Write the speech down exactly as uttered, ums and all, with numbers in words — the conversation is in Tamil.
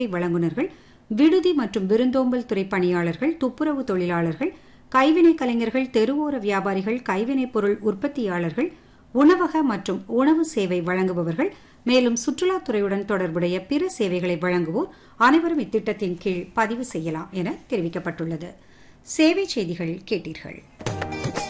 வழங்குனர்கள், விடுதி மற்றும் விருந்தோம்பல் துறை பணியாளர்கள், துப்புரவு தொழிலாளர்கள், கைவினை கலைஞர்கள், தெருவோர வியாபாரிகள், கைவினைப் பொருள் உற்பத்தியாளர்கள், உணவக மற்றும் உணவு சேவை வழங்குபவர்கள், மேலும் சுற்றுலாத்துறையுடன் தொடர்புடைய பிற சேவைகளை வழங்குவோர் அனைவரும் இத்திட்டத்தின் கீழ் பதிவு செய்யலாம் என தெரிவிக்கப்பட்டுள்ளது. சேவை செய்திகள் கேட்டீர்கள்.